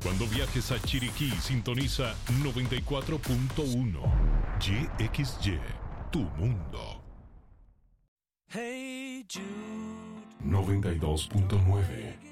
Cuando viajes a Chiriquí, sintoniza 94.1. YXY, tu mundo. Hey Jude. 92.9.